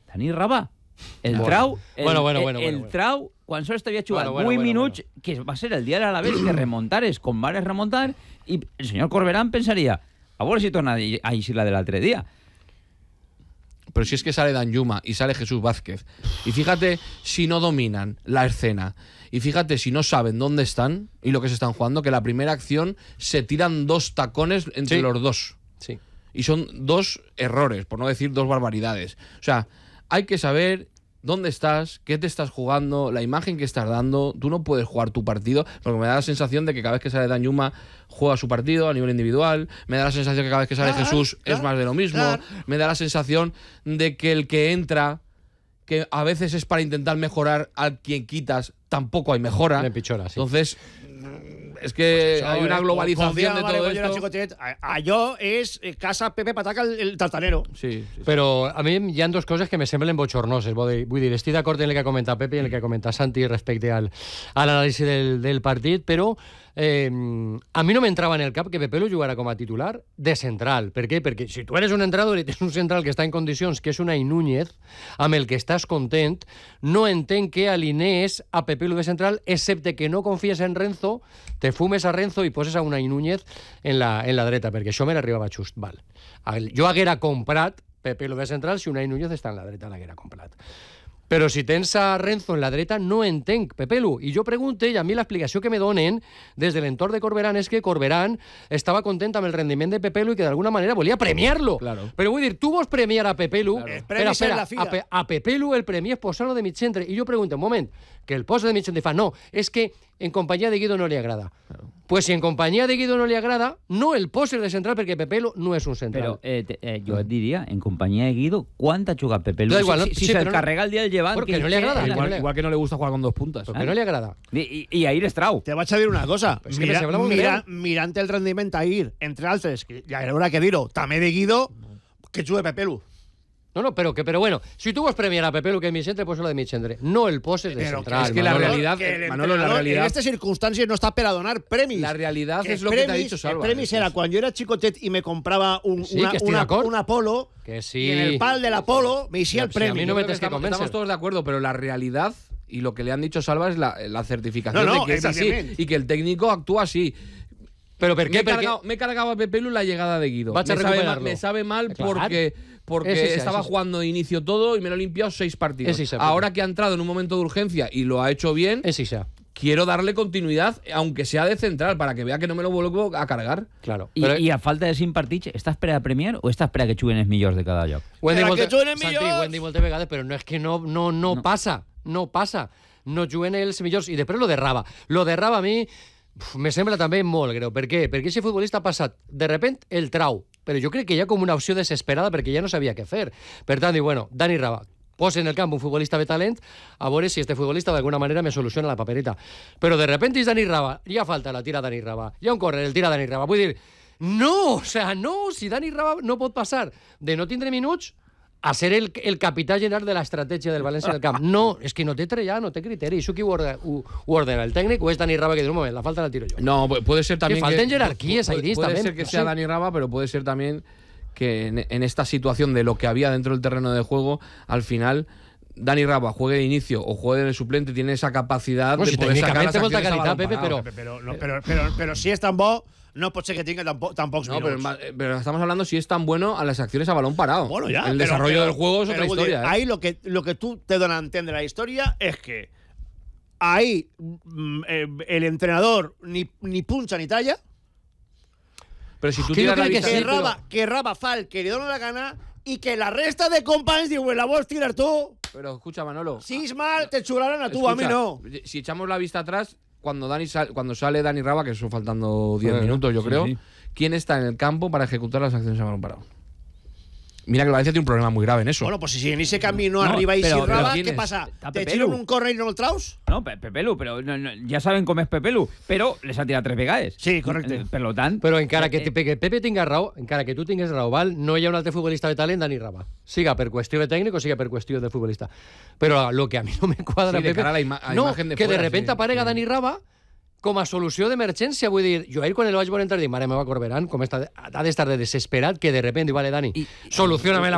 Dani Rabà. El trau, bueno. trau, quan sols t'havia jugat 8 minuts, que va ser el dia de l'Alavés que remontares com vares remontar, i el senyor Corberán pensaria, a veure si torna a eixir la de l'altre dia. Pero si es que sale Danjuma y sale Jesús Vázquez, y fíjate si no dominan la escena, y fíjate si no saben dónde están y lo que se están jugando, que la primera acción se tiran 2 tacones entre los dos. Sí. Y son 2 errores, por no decir 2 barbaridades. O sea, hay que saber dónde estás, qué te estás jugando, la imagen que estás dando. Tú no puedes jugar tu partido, porque me da la sensación de que cada vez que sale Danjuma juega su partido a nivel individual. Me da la sensación que cada vez que sale Jesús es más de lo mismo. Me da la sensación de que el que entra, que a veces es para intentar mejorar al quien quitas, tampoco hay mejora. Empichora, sí. Entonces, es que hay una globalización de todo esto. Allò és casa Pepe Pataca el tartanero. Sí. Però a mi hi ha 2 coses que me semblen bochornoses. Vull dir, estic d'acord en el que ha comentat Pepe i en el que ha comentat Santi respecte a l'anàlisi del partit, però a mi no m'entrava en el cap que Pepelu jugara com a titular de central. Per què? Perquè si tu eres un entrenador i tens un central que està en condicions, que és Unai Núñez, amb el que estàs content, no entenc que alinees a Pepelu de central, excepte que no confies en Renzo, te fumes a Renzo i poses a Unai Núñez en la dreta, perquè això me n'arribava just. Val. Jo haguera comprat Pepelu de central si Unai Núñez està en la dreta, l'haguera comprat. Però si tens a Renzo en la dreta, no entenc Pepelu. I jo pregunte, i a mi l'explicació que me donen des de l'entorn de Corberán és que Corberán estava content amb el rendiment de Pepelu i que d'alguna manera volia premiar-lo. Claro. Però vull dir, tu vols premiar a Pepelu, Claro. espera, a Pepelu el premi és posar-lo de mig centre. I jo pregunto, un moment, que el posa de mig centre i fa, no, és que en companyia de Guido no li agrada. Claro. Pues si en companyia de Guido no li agrada, no el poses de central perquè Pepelu no és un central. Però jo et diria, en companyia de Guido, ¿cuánt ha jugat Pepelu? Da igual, si se'l carrega el dia del Llevant... Porque no le agrada. Igual que no le gusta jugar con 2 puntas. Perquè no li agrada. I ahir es trau. Te vaig a dir una cosa. Es que me sembla molt greu. Mirant el rendiment ahir, entre altres, que ja haurà que dir-ho, també de Guido, que jugue Pepelu. No, pero bueno, si tú vas a premiar a Pepelu que es mi centre, pues lo de mi centre. No el poses de central. Es que la realidad, Manolo, la realidad... En aquestes circumstàncies no està per a donar premis. La realidad es lo que te ha dicho Salva. El premis era quan jo era xicotet i me comprava un Apolo, que sí. Y en el pal del Apolo me hicía el premio. A mí no me tienes que convencer. Estamos todos de acuerdo, pero la realidad y lo que le han dicho Salva es la certificación de que es así y que el técnico actúa así. Pero ¿por qué? Me he cargado a Pepelu la llegada de Guido. Me sabe mal porque estaba jugando de inicio todo y me lo he limpiado 6 partidos. Ahora que ha entrado en un momento de urgencia y lo ha hecho bien, quiero darle continuidad, aunque sea de central, para que vea que no me lo vuelvo a cargar. Claro. I a falta de 5 partits, estàs per a Premier o estàs per a que juguen els millors de cada lloc? Ho hem dit moltes vegades, però no és que no passa. No passa. No juguen els millors. I després lo de Raba. Lo de Raba a mi... me sembla també molt greu. Per què? Perquè aquest futbolista ha passat de repent el trau, però jo crec que hi ha com una opció desesperada perquè ja no sabia què fer. Per tant, diu, bueno, Dani Rabà, posa en el camp un futbolista de talent, a veure si este futbolista d'alguna manera me soluciona la papereta. Però de repent és Dani Rabà, ja falta la tira Dani Rabà, hi ha un córrer, el tira Dani Rabà. Vull dir, no, o sea, no, si Dani Rabà no pot passar de no tindre minuts a ser el capità general de l'estratègia del València del camp. No, és que no té trellar, no té criteri. Això qui ho ordena, el tècnic o és Dani Rabà que diu, un moment, la falta la tiro jo? No, puede ser también que falten jerarquías ahí puede ser que sea Dani Rabà, pero puede ser también que en esta situación de lo que había dentro del terreno de juego, al final Dani Rabà juegue de inicio o juegue de suplente, tiene esa capacidad de poder sacar las acciones a balón parado. Pero si és tan bo, no pot ser que tinga tan pocs minuts. Pero estamos hablando si es tan bueno a las acciones a balón parado. Bueno, ya, el desarrollo del juego es otra historia. Ahí lo que tú te donas a entender la historia es que ahí el entrenador ni puncha ni talla. Pero si tú tiras la vista... Que Rabà fa el que li dona la gana i que la resta de companys diuen, la vols tirar tu? Pero escucha, Manolo. Si es mal, te chularan a tú, a mí no. Si echamos la vista atrás, cuando sale Dani Rabà, que son faltando 10 minutos, yo creo, ¿quién está en el campo para ejecutar las acciones a balón parado? Mira que el Valencia tiene un problema muy grave en eso. Bueno, pues si en ese camino arriba y sin Rabà, ¿qué pasa? ¿Te tiran un córner y no el traus? No, Pepelu, però ja saben com és Pepelu, però les ha tirat 3 vegades. Sí, correcte. Per tant... Però encara que Pepe tinga raó, encara que tu tingues raó, val, no hi ha un altre futbolista de talent Dani Rabà. Siga per qüestió de tècnic o siga per qüestió de futbolista. Però lo que a mi no me quadra, Pepe, no, que de repente aparega Dani Rabà com a solució d'emergència, vull dir, jo ahir quan el vaig veure entrar dic, mare meva, Corberán, com ha d'estar de desesperat que de repente, vale, Dani, soluciona-me la